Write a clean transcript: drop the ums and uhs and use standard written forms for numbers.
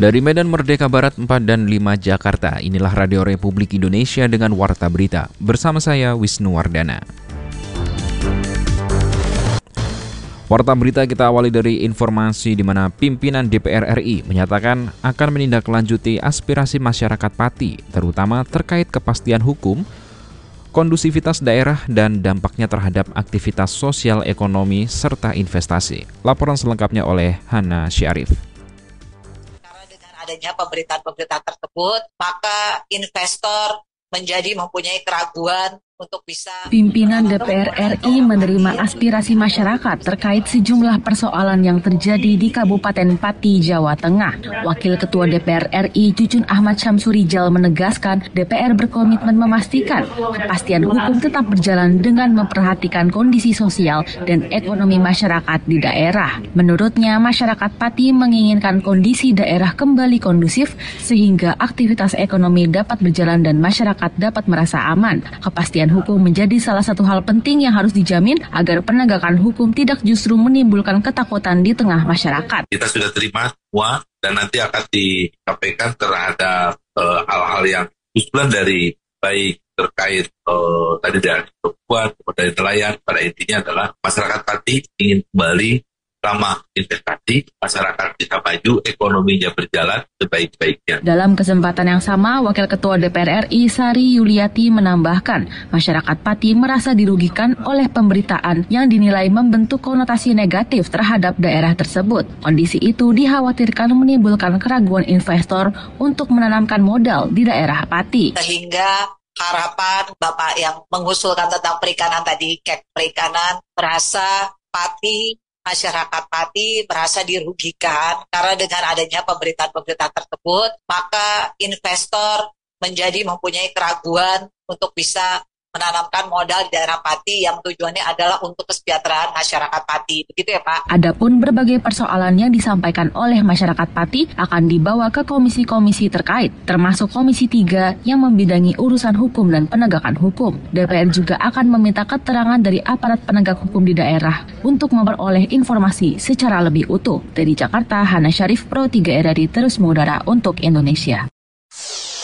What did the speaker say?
Dari Medan Merdeka Barat 4 dan 5 Jakarta, inilah Radio Republik Indonesia dengan Warta Berita. Bersama saya, Wisnu Wardana. Warta Berita kita awali dari informasi di mana pimpinan DPR RI menyatakan akan menindaklanjuti aspirasi masyarakat Pati, terutama terkait kepastian hukum, kondusivitas daerah, dan dampaknya terhadap aktivitas sosial ekonomi serta investasi. Laporan selengkapnya oleh Hana Syarif. Adanya pemberitaan-pemberitaan tersebut, maka investor menjadi mempunyai keraguan untuk bisa. Pimpinan DPR RI menerima aspirasi masyarakat terkait sejumlah persoalan yang terjadi di Kabupaten Pati, Jawa Tengah. Wakil Ketua DPR RI Cucun Ahmad Syamsurijal menegaskan DPR berkomitmen memastikan kepastian hukum tetap berjalan dengan memperhatikan kondisi sosial dan ekonomi masyarakat di daerah. Menurutnya, masyarakat Pati menginginkan kondisi daerah kembali kondusif sehingga aktivitas ekonomi dapat berjalan dan masyarakat dapat merasa aman. Kepastian hukum menjadi salah satu hal penting yang harus dijamin agar penegakan hukum tidak justru menimbulkan ketakutan di tengah masyarakat. Kita sudah terima semua dan nanti akan disampaikan terhadap hal-hal yang usulan dari baik terkait tadi dari perempuan, dari nelayan. Pada intinya adalah masyarakat Pati ingin kembali ramah investasi, masyarakat bisa maju, ekonominya berjalan sebaik-baiknya. Dalam kesempatan yang sama, Wakil Ketua DPR RI Sari Yuliati menambahkan, masyarakat Pati merasa dirugikan oleh pemberitaan yang dinilai membentuk konotasi negatif terhadap daerah tersebut. Kondisi itu dikhawatirkan menimbulkan keraguan investor untuk menanamkan modal di daerah Pati. Sehingga harapan Bapak yang mengusulkan tentang perikanan tadi, kek perikanan, merasa Pati, masyarakat Pati merasa dirugikan karena dengan adanya pemberitaan-pemberitaan tersebut, maka investor menjadi mempunyai keraguan untuk bisa menanamkan modal di daerah Pati yang tujuannya adalah untuk kesejahteraan masyarakat Pati. Begitu ya Pak? Adapun berbagai persoalan yang disampaikan oleh masyarakat Pati akan dibawa ke komisi-komisi terkait, termasuk Komisi 3 yang membidangi urusan hukum dan penegakan hukum. DPR juga akan meminta keterangan dari aparat penegak hukum di daerah untuk memperoleh informasi secara lebih utuh. Dari Jakarta, Hana Syarif, Pro 3 RRI terus mengudara untuk Indonesia.